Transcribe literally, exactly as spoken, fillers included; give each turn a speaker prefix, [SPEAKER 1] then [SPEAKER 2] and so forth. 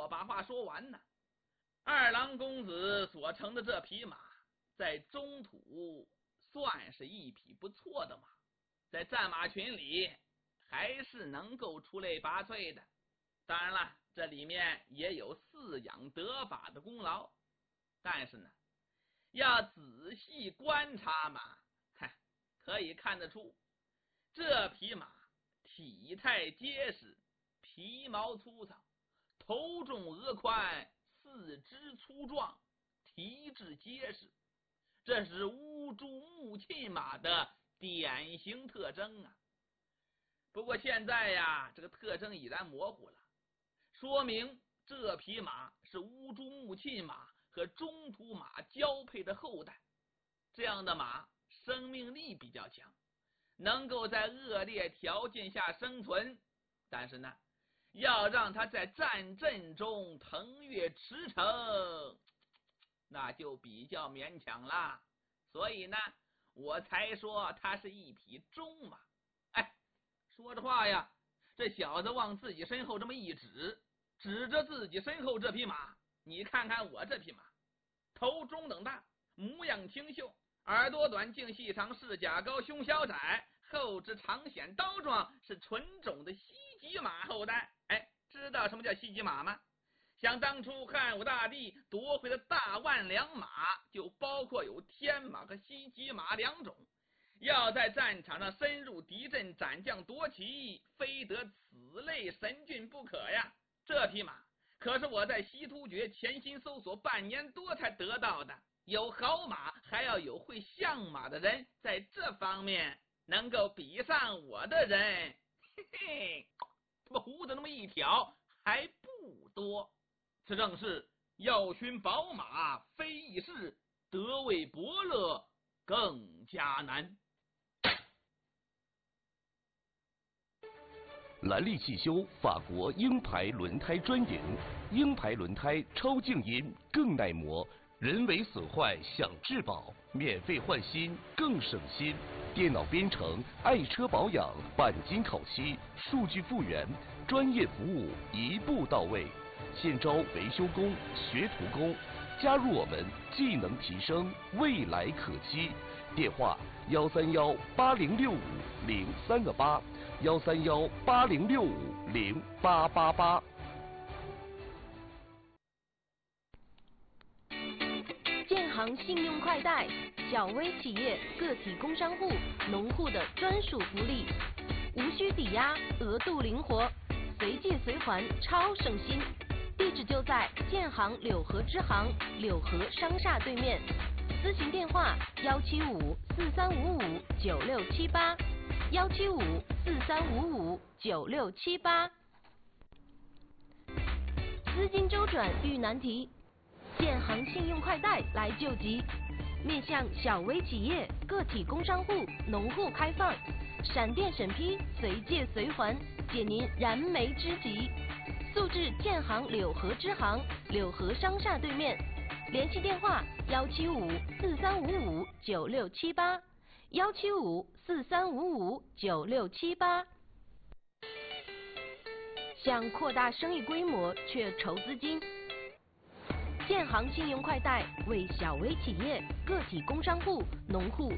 [SPEAKER 1] 我把话说完呢。二郎公子所乘的这匹马，在中土算是一匹不错的马，在战马群里还是能够出类拔萃的。当然了，这里面也有饲养得法的功劳，但是呢，要仔细观察马，嗨，可以看得出这匹马体态结实，皮毛粗糙，头重额宽，四肢粗壮，体质结实，这是乌珠穆沁马的典型特征啊。不过现在呀，这个特征已然模糊了，说明这匹马是乌珠穆沁马和中土马交配的后代。这样的马生命力比较强，能够在恶劣条件下生存，但是呢，要让它在战阵中腾跃驰骋，那就比较勉强啦。所以呢，我才说它是一匹中马。哎，说着话呀，这小子往自己身后这么一指，指着自己身后这匹马，你看看我这匹马，头中等大，模样清秀，耳朵短，颈细长，翅甲高，胸小窄，后肢长显刀状，是纯种的西极马后代。哎，知道什么叫西极马吗？想当初汉武大帝夺回的大万两马，就包括有天马和西极马两种。要在战场上深入敌阵，斩将夺旗，非得此类神骏不可呀。这匹马可是我在西突厥潜心搜索半年多才得到的。有好马，还要有会相马的人，在这方面能够比上我的人，嘿嘿，他妈胡子那么一挑还不多。此正是要寻宝马非易事，得为伯乐更加难。
[SPEAKER 2] 兰利汽修法国鹰牌轮胎专营，鹰牌轮胎超静音，更耐磨，人为损坏享质保，免费换新更省心。电脑编程，爱车保养，钣金烤漆，数据复原，专业服务一步到位。现招维修工、学徒工，加入我们，技能提升，未来可期。电话：幺三幺八零六五零三个八，幺三幺八零六五零八八八。
[SPEAKER 3] 建行信用快贷，小微企业、个体工商户、农户的专属福利，无需抵押，额度灵活，随借随还，超省心。地址就在建行柳河支行柳河商厦对面，咨询电话幺七五四三五五九六七八，幺七五四三五五九六七八。资金周转遇难题，建行信用快贷来救急，面向小微企业、个体工商户、农户开放，闪电审批，随借随还，解您燃眉之急。速至建行柳河支行柳河商厦对面，联系电话幺七五四三五五九六七八，幺七五四三五五九六七八。想扩大生意规模却筹资金，建行信用快贷为小微企业、个体工商户、农户